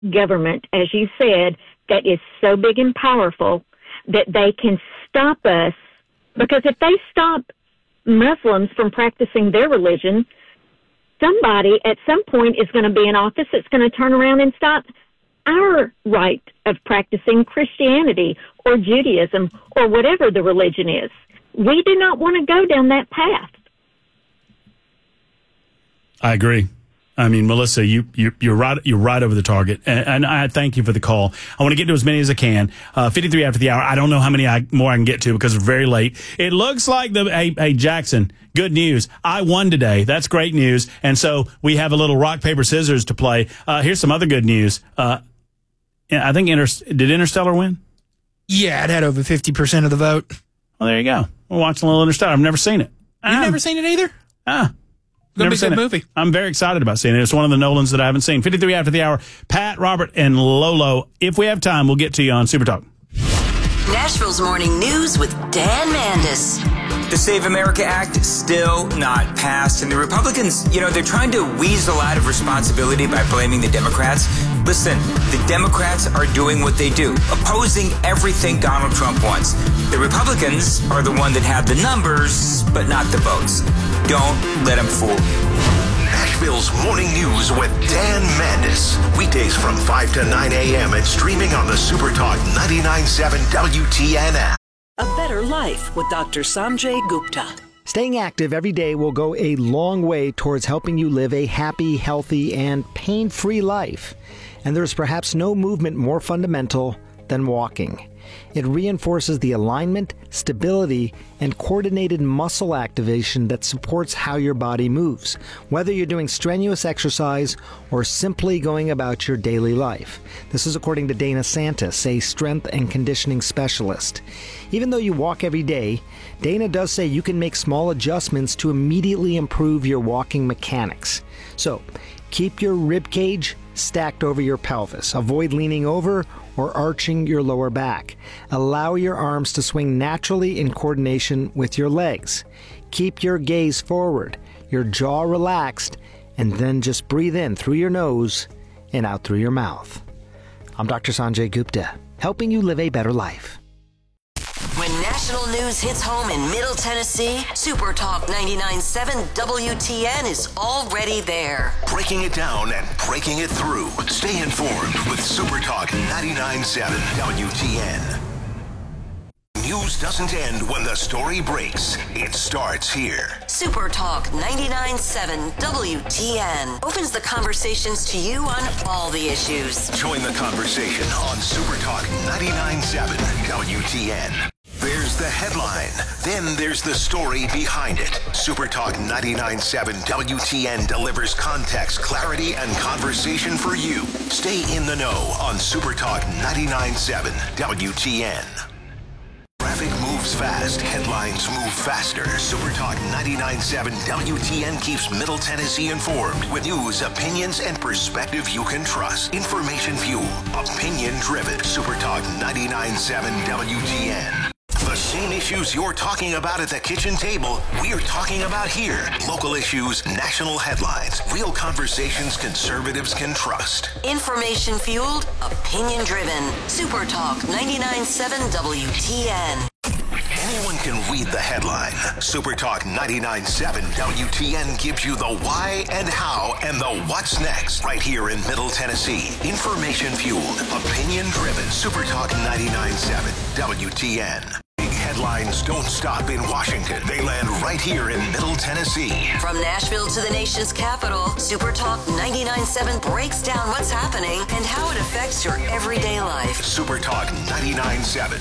government, as you said, that is so big and powerful that they can stop us. Because if they stop Muslims from practicing their religion, somebody at some point is going to be in office that's going to turn around and stop our right of practicing Christianity or Judaism or whatever the religion is. We do not want to go down that path. I agree. I mean, Melissa, you're right. You're right over the target, and I thank you for the call. I want to get to as many as I can. 53 after the hour. I don't know how many more I can get to because we're very late. It looks like hey Jackson, good news. I won today. That's great news. And so we have a little rock paper scissors to play. Here's some other good news. I think did Interstellar win? Yeah, it had over 50% of the vote. Well, there you go. We're watching a little Interstellar. I've never seen it. You've never seen it either? Gonna be a good movie. I'm very excited about seeing it. It's one of the Nolans that I haven't seen. 53 after the hour. Pat, Robert, and Lolo. If we have time, we'll get to you on Super Talk. Nashville's Morning News with Dan Mandis. The Save America Act still not passed, and the Republicans, they're trying to weasel out of responsibility by blaming the Democrats. Listen, the Democrats are doing what they do, opposing everything Donald Trump wants. The Republicans are the one that have the numbers, but not the votes. Don't let them fool you. Nashville's Morning News with Dan Mandis. Weekdays from 5 to 9 a.m. and streaming on the SuperTalk 99.7 WTN app. A better life with Dr. Sanjay Gupta. Staying active every day will go a long way towards helping you live a happy, healthy, and pain-free life. And there's perhaps no movement more fundamental than walking. It reinforces the alignment, stability, and coordinated muscle activation that supports how your body moves, whether you're doing strenuous exercise or simply going about your daily life. This is according to Dana Santis, a strength and conditioning specialist. Even though you walk every day, Dana does say you can make small adjustments to immediately improve your walking mechanics. So, keep your rib cage stacked over your pelvis. Avoid leaning over or arching your lower back. Allow your arms to swing naturally in coordination with your legs. Keep your gaze forward, your jaw relaxed, and then just breathe in through your nose and out through your mouth. I'm Dr. Sanjay Gupta, helping you live a better life. When national news hits home in Middle Tennessee, Super Talk 99.7 WTN is already there. Breaking it down and breaking it through. Stay informed with Super Talk 99.7 WTN. News doesn't end when the story breaks. It starts here. Super Talk 99.7 WTN opens the conversations to you on all the issues. Join the conversation on Super Talk 99.7 WTN. There's the headline, then there's the story behind it. Super Talk 99.7 WTN delivers context, clarity, and conversation for you. Stay in the know on Super Talk 99.7 WTN. Traffic moves fast, headlines move faster. Super Talk 99.7 WTN keeps Middle Tennessee informed with news, opinions, and perspective you can trust. Information fuel, opinion driven. Super Talk 99.7 WTN. The same issues you're talking about at the kitchen table, we're talking about here. Local issues, national headlines, real conversations conservatives can trust. Information fueled, opinion driven. Super Talk 99.7 WTN. Anyone can read the headline. Super Talk 99.7 WTN gives you the why and how and the what's next right here in Middle Tennessee. Information fueled, opinion driven. Super Talk 99.7 WTN. Headlines don't stop in Washington. They land right here in Middle Tennessee. From Nashville to the nation's capital, Super Talk 99.7 breaks down what's happening and how it affects your everyday life. Super Talk 99.7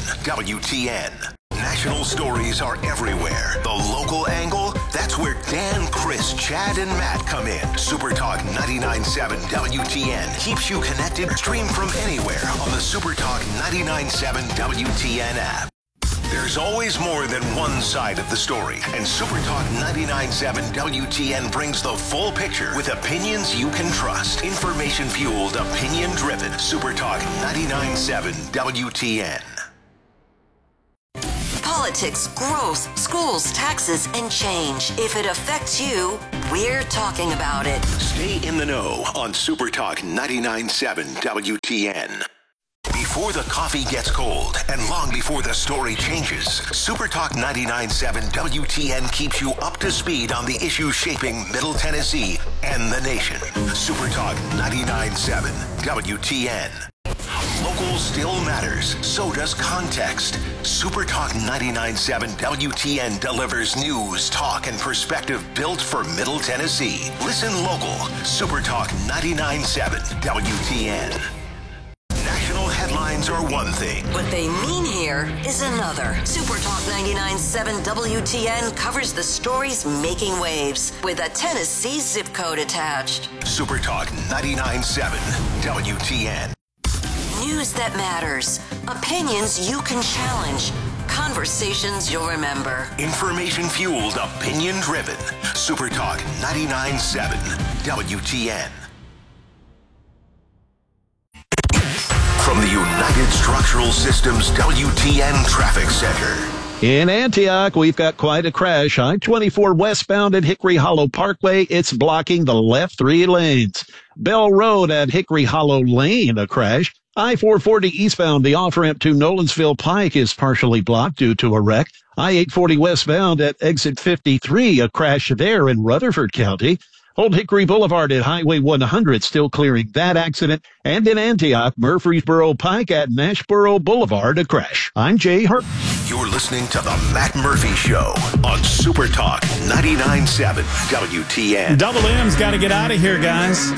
WTN. National stories are everywhere. The local angle, that's where Dan, Chris, Chad, and Matt come in. Super Talk 99.7 WTN keeps you connected. Stream from anywhere on the Super Talk 99.7 WTN app. There's always more than one side of the story, and Super Talk 99.7 WTN brings the full picture with opinions you can trust. Information-fueled, opinion-driven. Super Talk 99.7 WTN. politics, growth, schools, taxes, and change. If it affects you, we're talking about it. Stay in the know on Super Talk 99.7 WTN. Before the coffee gets cold and long before the story changes, Super Talk 99.7 WTN keeps you up to speed on the issues shaping Middle Tennessee and the nation. Super Talk 99.7 WTN. Local still matters, so does context. Super Talk 99.7 WTN delivers news, talk, and perspective built for Middle Tennessee. Listen local. Super Talk 99.7 WTN. National headlines are one thing. What they mean here is another. Super Talk 99.7 WTN covers the stories making waves with a Tennessee zip code attached. Super Talk 99.7 WTN. News that matters. Opinions you can challenge. Conversations you'll remember. Information fueled, opinion driven. Super Talk 99.7 WTN. From the United Structural Systems WTN Traffic Center. In Antioch, we've got quite a crash. I-24 westbound at Hickory Hollow Parkway. It's blocking the left 3 lanes. Bell Road at Hickory Hollow Lane, a crash. I-440 eastbound, the off-ramp to Nolensville Pike is partially blocked due to a wreck. I-840 westbound at exit 53, a crash there in Rutherford County. Old Hickory Boulevard at Highway 100 still clearing that accident. And in Antioch, Murfreesboro Pike at Nashboro Boulevard, a crash. I'm Jay Hurt. You're listening to The Matt Murphy Show on Super Talk 99.7 WTN. Double M's got to get out of here, guys.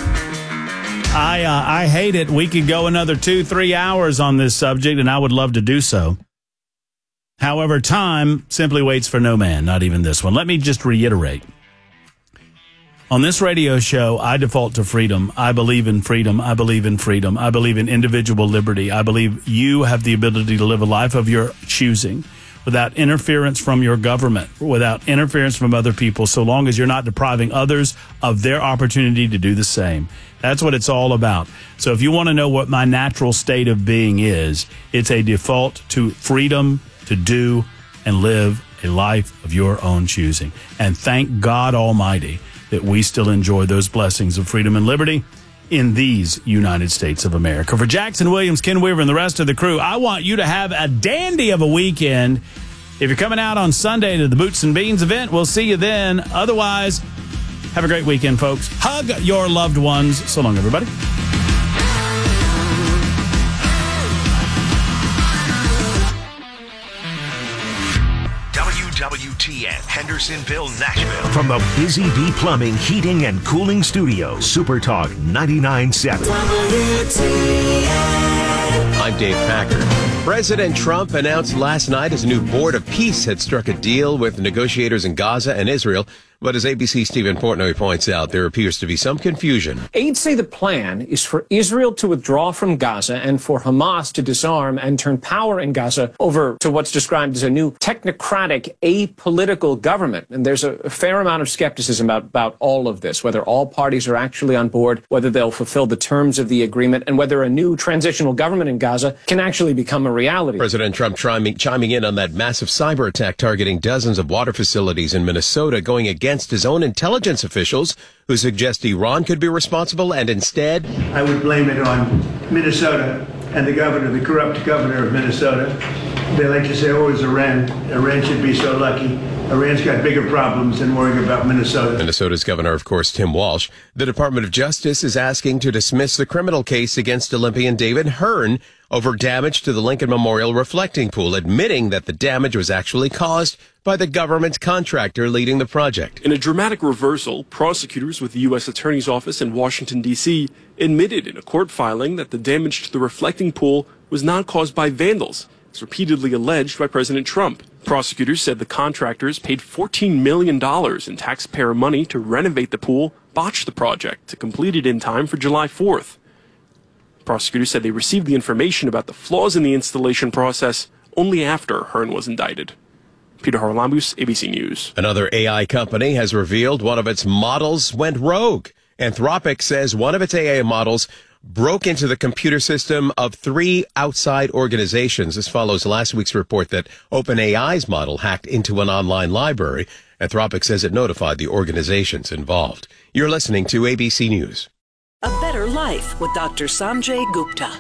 I hate it. We could go another 2-3 hours on this subject, and I would love to do so. However, time simply waits for no man, not even this one. Let me just reiterate. On this radio show, I default to freedom. I believe in freedom. I believe in freedom. I believe in individual liberty. I believe you have the ability to live a life of your choosing without interference from your government, without interference from other people, so long as you're not depriving others of their opportunity to do the same. That's what it's all about. So if you want to know what my natural state of being is, it's a default to freedom to do and live a life of your own choosing. And thank God Almighty that we still enjoy those blessings of freedom and liberty in these United States of America. For Jackson Williams, Ken Weaver, and the rest of the crew, I want you to have a dandy of a weekend. If you're coming out on Sunday to the Boots and Beans event, we'll see you then. Otherwise, have a great weekend, folks. Hug your loved ones. So long, everybody. WTN, Hendersonville, Nashville. From the Busy Bee Plumbing, Heating, and Cooling Studio, Super Talk 99.7. WTN. I'm Dave Packer. President Trump announced last night his new Board of Peace had struck a deal with negotiators in Gaza and Israel. But as ABC's Stephen Portnoy points out, there appears to be some confusion. Aides say the plan is for Israel to withdraw from Gaza and for Hamas to disarm and turn power in Gaza over to what's described as a new technocratic, apolitical government. And there's a fair amount of skepticism about all of this, whether all parties are actually on board, whether they'll fulfill the terms of the agreement, and whether a new transitional government in Gaza can actually become a reality. President Trump chiming in on that massive cyber attack targeting dozens of water facilities in Minnesota, going against his own intelligence officials who suggest Iran could be responsible, and instead, I would blame it on Minnesota and the governor, the corrupt governor of Minnesota. They like to say, oh, it's Iran. Iran should be so lucky. Iran's got bigger problems than worrying about Minnesota. Minnesota's governor, of course, Tim Walsh. The Department of Justice is asking to dismiss the criminal case against Olympian David Hearn over damage to the Lincoln Memorial reflecting pool, admitting that the damage was actually caused by the government contractor leading the project. In a dramatic reversal, prosecutors with the U.S. Attorney's Office in Washington, D.C. admitted in a court filing that the damage to the reflecting pool was not caused by vandals, as repeatedly alleged by President Trump. Prosecutors said the contractors paid $14 million in taxpayer money to renovate the pool, botched the project to complete it in time for July 4th. Prosecutors said they received the information about the flaws in the installation process only after Hearn was indicted. Peter Haralambous, ABC News. Another AI company has revealed one of its models went rogue. Anthropic says one of its AI models broke into the computer system of 3 outside organizations. This follows last week's report that OpenAI's model hacked into an online library. Anthropic says it notified the organizations involved. You're listening to ABC News. A Better Life with Dr. Sanjay Gupta.